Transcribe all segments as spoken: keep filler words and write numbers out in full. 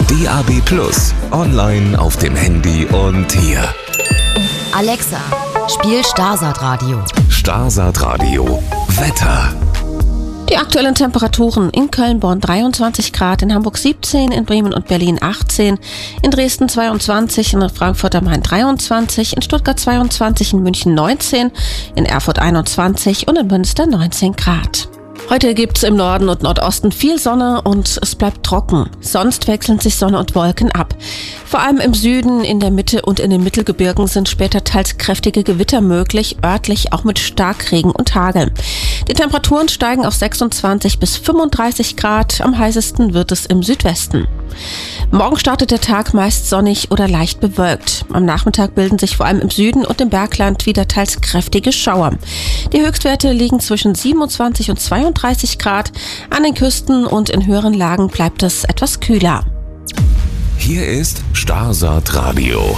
D A B Plus, online auf dem Handy und hier. Alexa, spiel Starsat Radio. Starsat Radio. Wetter. Die aktuellen Temperaturen: in Köln, Bonn dreiundzwanzig Grad, in Hamburg siebzehn, in Bremen und Berlin achtzehn, in Dresden zweiundzwanzig, in Frankfurt am Main dreiundzwanzig, in Stuttgart zweiundzwanzig, in München neunzehn, in Erfurt einundzwanzig und in Münster neunzehn Grad. Heute gibt's im Norden und Nordosten viel Sonne und es bleibt trocken. Sonst wechseln sich Sonne und Wolken ab. Vor allem im Süden, in der Mitte und in den Mittelgebirgen sind später teils kräftige Gewitter möglich, örtlich auch mit Starkregen und Hagel. Die Temperaturen steigen auf sechsundzwanzig bis fünfunddreißig Grad, am heißesten wird es im Südwesten. Morgen startet der Tag meist sonnig oder leicht bewölkt. Am Nachmittag bilden sich vor allem im Süden und im Bergland wieder teils kräftige Schauer. Die Höchstwerte liegen zwischen siebenundzwanzig und zweiunddreißig Grad. An den Küsten und in höheren Lagen bleibt es etwas kühler. Hier ist Starsat Radio.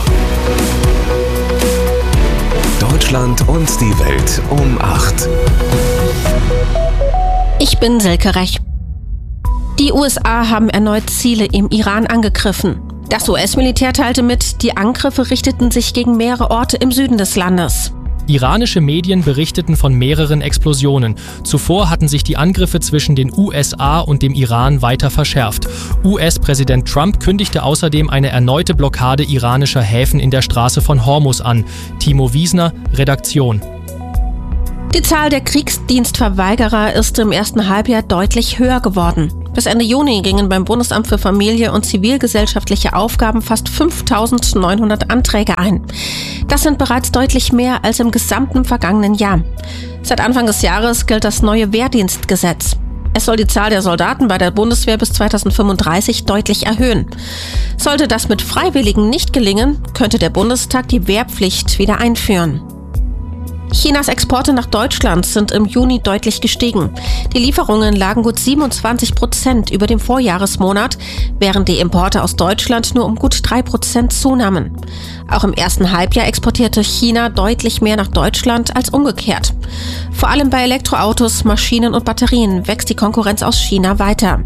Deutschland und die Welt um acht. Ich bin Silke Rech. Die U S A haben erneut Ziele im Iran angegriffen. Das U S-Militär teilte mit, die Angriffe richteten sich gegen mehrere Orte im Süden des Landes. Iranische Medien berichteten von mehreren Explosionen. Zuvor hatten sich die Angriffe zwischen den U S A und dem Iran weiter verschärft. U S-Präsident Trump kündigte außerdem eine erneute Blockade iranischer Häfen in der Straße von Hormuz an. Timo Wiesner, Redaktion. Die Zahl der Kriegsdienstverweigerer ist im ersten Halbjahr deutlich höher geworden. Bis Ende Juni gingen beim Bundesamt für Familie und zivilgesellschaftliche Aufgaben fast fünftausendneunhundert Anträge ein. Das sind bereits deutlich mehr als im gesamten vergangenen Jahr. Seit Anfang des Jahres gilt das neue Wehrdienstgesetz. Es soll die Zahl der Soldaten bei der Bundeswehr bis zweitausendfünfunddreißig deutlich erhöhen. Sollte das mit Freiwilligen nicht gelingen, könnte der Bundestag die Wehrpflicht wieder einführen. Chinas Exporte nach Deutschland sind im Juni deutlich gestiegen. Die Lieferungen lagen gut siebenundzwanzig Prozent über dem Vorjahresmonat, während die Importe aus Deutschland nur um gut drei Prozent zunahmen. Auch im ersten Halbjahr exportierte China deutlich mehr nach Deutschland als umgekehrt. Vor allem bei Elektroautos, Maschinen und Batterien wächst die Konkurrenz aus China weiter.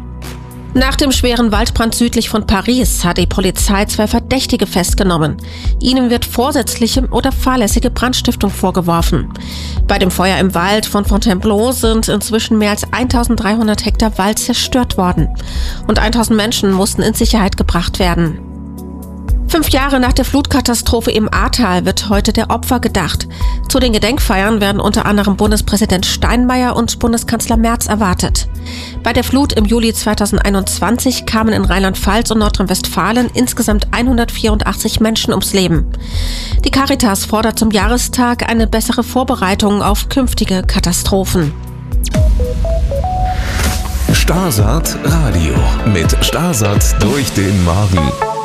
Nach dem schweren Waldbrand südlich von Paris hat die Polizei zwei Verdächtige festgenommen. Ihnen wird vorsätzliche oder fahrlässige Brandstiftung vorgeworfen. Bei dem Feuer im Wald von Fontainebleau sind inzwischen mehr als eintausenddreihundert Hektar Wald zerstört worden und tausend Menschen mussten in Sicherheit gebracht werden. Fünf Jahre nach der Flutkatastrophe im Ahrtal wird heute der Opfer gedacht. Zu den Gedenkfeiern werden unter anderem Bundespräsident Steinmeier und Bundeskanzler Merz erwartet. Bei der Flut im Juli zweitausendeinundzwanzig kamen in Rheinland-Pfalz und Nordrhein-Westfalen insgesamt hundertvierundachtzig Menschen ums Leben. Die Caritas fordert zum Jahrestag eine bessere Vorbereitung auf künftige Katastrophen. Starsat Radio mit Starsat durch den Magen.